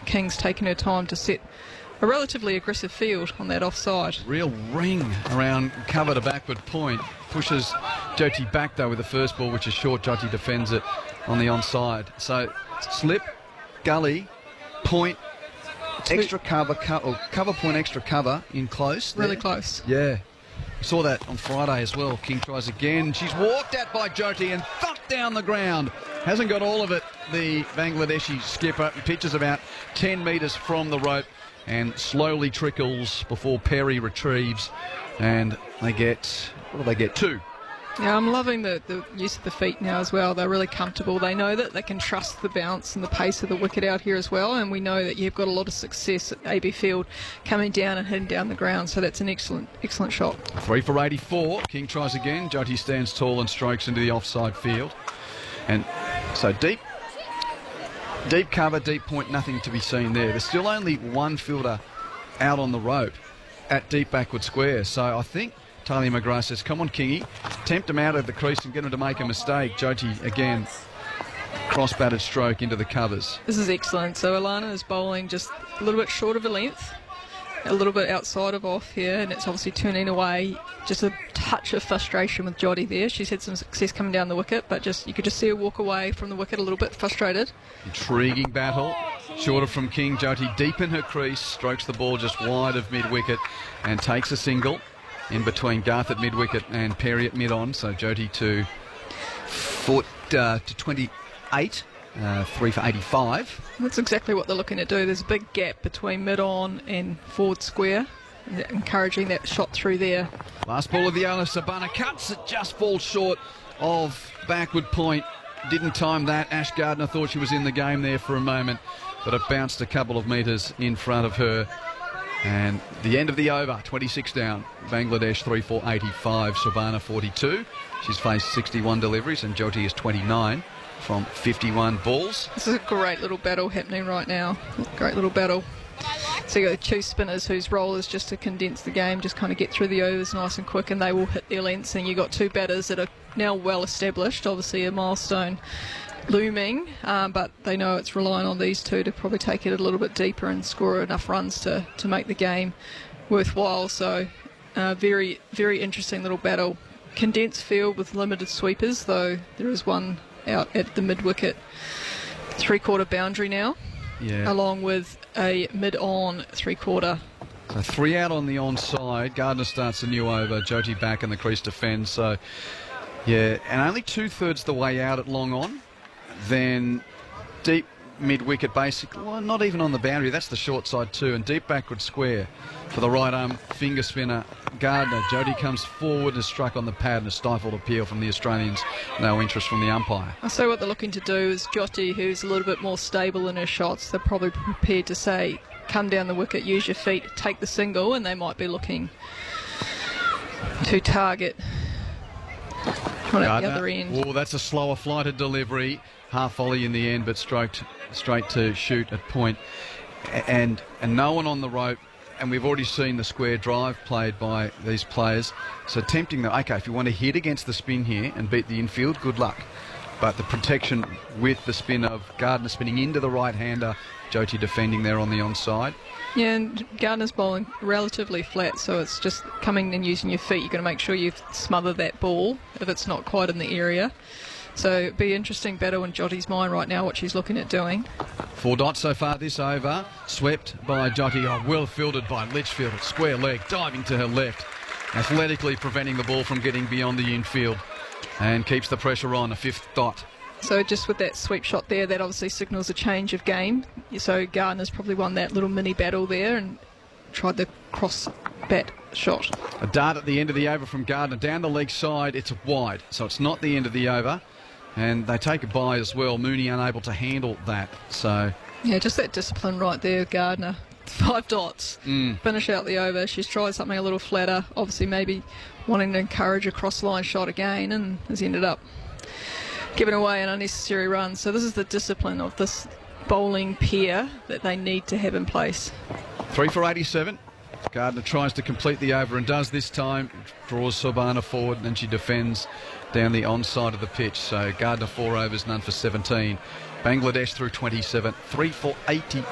King's taken her time to set a relatively aggressive field on that offside. Real ring around cover to backward point. Pushes Jyoti back though with the first ball, which is short. Jyoti defends it on the onside. So slip, gully, point, extra cover, cover point, extra cover in close. Really there. close. Yeah. We saw that on Friday as well. King tries again. She's walked at by Jyoti and thumped down the ground. Hasn't got all of it, the Bangladeshi skipper. Pitches about 10 metres from the rope and slowly trickles before Perry retrieves. And they get, what do they get? 2. Yeah, I'm loving the use of the feet now as well. They're really comfortable. They know that they can trust the bounce and the pace of the wicket out here as well, and we know that you've got a lot of success at AB Field coming down and hitting down the ground, so that's an excellent shot. 3 for 84. King tries again. Jyoti stands tall and strokes into the offside field. And so deep cover, deep point, nothing to be seen there. There's still only one fielder out on the rope at deep backward square, so I think Talia McGrath says, come on, Kingy, tempt him out of the crease and get him to make a mistake. Jyoti, again, cross-batted stroke into the covers. This is excellent. So Alana is bowling just a little bit short of a length, a little bit outside of off here, and it's obviously turning away. Just a touch of frustration with Jyoti there. She's had some success coming down the wicket, but you could just see her walk away from the wicket a little bit frustrated. Intriguing battle. Shorter from King. Jyoti deep in her crease, strokes the ball just wide of mid-wicket and takes a single in between Garth at mid-wicket and Perry at mid-on. So Jyoti to 28, 3 for 85. That's exactly what they're looking to do. There's a big gap between mid-on and forward square, encouraging that shot through there. Last ball of the over. Sabana cuts it, just falls short of backward point. Didn't time that. Ash Gardner thought she was in the game there for a moment, but it bounced a couple of metres in front of her. And the end of the over, 26 down. Bangladesh 3 for 85, Sabana 42. She's faced 61 deliveries and Jyoti is 29 from 51 balls. This is a great little battle happening right now. Great little battle. So you've got 2 spinners whose role is just to condense the game, just kind of get through the overs nice and quick, and they will hit their lengths. And you've got 2 batters that are now well established, obviously a milestone looming, but they know it's relying on these 2 to probably take it a little bit deeper and score enough runs to make the game worthwhile. So very, very interesting little battle. Condensed field with limited sweepers, though there is one out at the mid-wicket 3/4 boundary now, along with a mid-on 3/4. So 3 out on the onside. Gardner starts a new over. Jyoti back in the crease defends. So, yeah, and only 2/3 the way out at long on. Then deep mid-wicket, basically, well, not even on the boundary. That's the short side too. And deep backward square for the right arm finger spinner Gardner. Jyoti comes forward and is struck on the pad and a stifled appeal from the Australians. No interest from the umpire. So what they're looking to do is Jyoti, who's a little bit more stable in her shots, they're probably prepared to say, come down the wicket, use your feet, take the single, and they might be looking to target on at the other end. Oh, that's a slower flighted delivery. Half volley in the end, but stroked straight to shoot at point. And no one on the rope. And we've already seen the square drive played by these players. So tempting them. Okay, if you want to hit against the spin here and beat the infield, good luck. But the protection with the spin of Gardner spinning into the right-hander, Jyoti defending there on the onside. Yeah, and Gardner's bowling relatively flat, so it's just coming and using your feet. You've got to make sure you smother that ball if it's not quite in the area. So it'd be interesting battle in Jyoti's mind right now, what she's looking at doing. 4 dots so far this over. Swept by Jyoti. Oh, well fielded by Litchfield at square leg, diving to her left, athletically preventing the ball from getting beyond the infield, and keeps the pressure on. A 5th dot. So just with that sweep shot there, that obviously signals a change of game. So Gardner's probably won that little mini battle there and tried the cross bat shot. A dart at the end of the over from Gardner. Down the leg side, it's wide, so it's not the end of the over. And they take a bye as well. Mooney unable to handle that. So yeah, just that discipline right there, Gardner. 5 dots. Finish out the over. She's tried something a little flatter. Obviously maybe wanting to encourage a cross-line shot again, and has ended up giving away an unnecessary run. So this is the discipline of this bowling pair that they need to have in place. 3 for 87. Gardner tries to complete the over and does this time. Draws Sabana forward and then she defends down the onside of the pitch. So Gardner 4 overs, none for 17. Bangladesh through 27. 3 for 80.